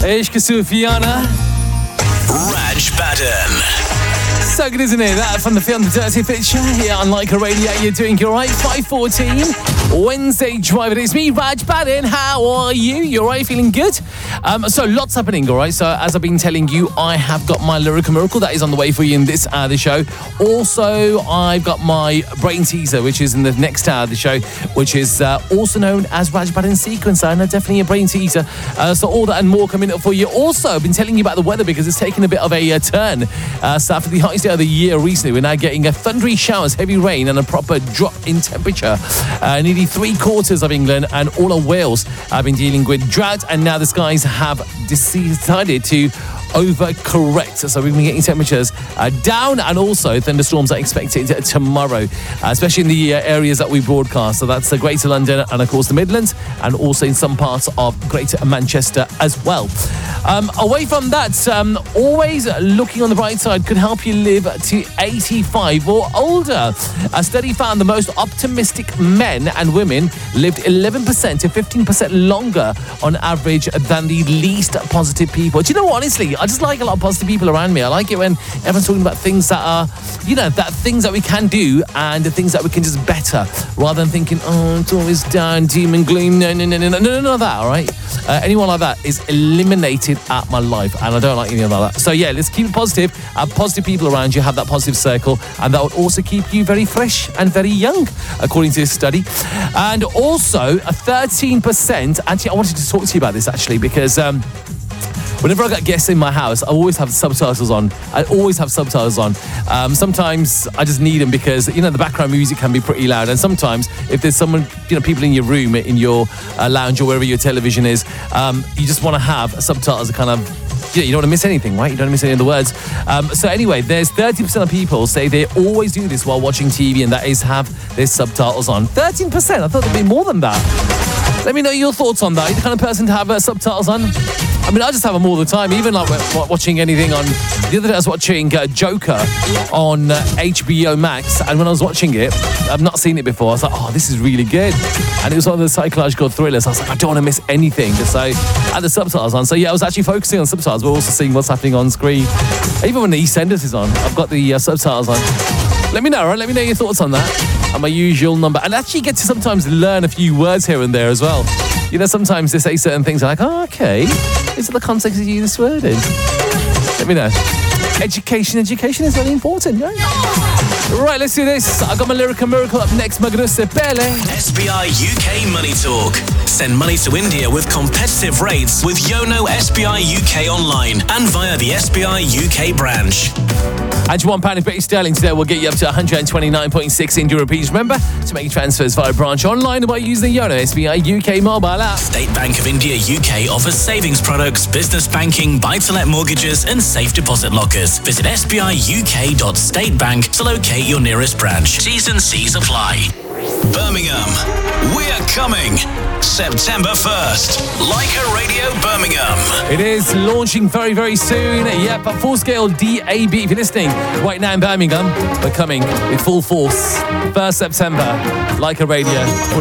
Ishq Sufiana. Raj Baden. So good, isn't it? That from the film The Dirty Picture here on Leica Radio. You're doing all right. 5:14 Wednesday drive. It's me, Raj Baden. How are you? You all right? Feeling good? So lots happening, all right? So as I've been telling you, I have got my Lyrical Miracle that is on the way for you in this hour of the show. Also, I've got my Brain Teaser, which is in the next hour of the show, which is also known as Raj Baden Sequencer, and definitely a Brain Teaser. So all that and more coming up for you. Also, I've been telling you about the weather because it's taken a bit of a turn. So after the highest day of the year recently, we're now getting thundery showers, heavy rain, and a proper drop in temperature. Nearly 3/4 of England and all of Wales have been dealing with drought, and now the skies have decided to overcorrect. So we've been getting temperatures down, and also thunderstorms are expected tomorrow, especially in the areas that we broadcast. So that's Greater London and, of course, the Midlands, and also in some parts of Greater Manchester as well. Away from that, always looking on the bright side could help you live to 85 or older. A study found the most optimistic men and women lived 11% to 15% longer on average than the least positive people. Do you know what, honestly, I just like a lot of positive people around me. I like it when everyone's talking about things that are, that things that we can do and the things that we can just better, rather than thinking, oh, it's always down, doom and gloom. No, that, all right? Anyone like that is eliminated at my life, and I don't like anything like that. So yeah, let's keep it positive. Have positive people around you, have that positive circle, and that will also keep you very fresh and very young, according to this study. And also, 13%, actually, I wanted to talk to you about this, actually, because whenever I got guests in my house, I always have subtitles on. Sometimes I just need them because, the background music can be pretty loud. And sometimes if there's someone, people in your room, in your lounge or wherever your television is, you just want to have subtitles that kind of, you don't want to miss anything, right? You don't want to miss any of the words. So anyway, there's 30% of people say they always do this while watching TV, and that is have their subtitles on. 13%, I thought there'd be more than that. Let me know your thoughts on that. Are you the kind of person to have subtitles on? I mean, I just have them all the time, even like watching anything on... The other day I was watching Joker on HBO Max, and when I was watching it, I've not seen it before, I was like, oh, this is really good. And it was one of the psychological thrillers. I was like, I don't want to miss anything. So I had the subtitles on. So yeah, I was actually focusing on subtitles, but also seeing what's happening on screen. Even when the EastEnders is on, I've got the subtitles on. Let me know, right? Let me know your thoughts on that. And my usual number. And actually get to sometimes learn a few words here and there as well. Sometimes they say certain things, I'm like, oh, okay. Is it the context you use this word in? Let me know. Education is very important, right? Right, let's do this. I've got my Lyrical Miracle up next. Magrusse Pele. SBI UK Money Talk. Send money to India with competitive rates with Yono SBI UK online and via the SBI UK branch. And £1 in British sterling today will get you up to 129.6 Indian rupees. Remember to make transfers via branch online or by using the Yono SBI UK mobile app. State Bank of India UK offers savings products, business banking, buy-to-let mortgages and safe deposit lockers. Visit sbiuk.statebank to locate your nearest branch. T's and C's apply. Birmingham, we're coming. September 1st, Leica Radio Birmingham. It is launching very, very soon. Yep, a full-scale DAB. If you're listening right now in Birmingham, we're coming with full force. 1st September, Leica Radio,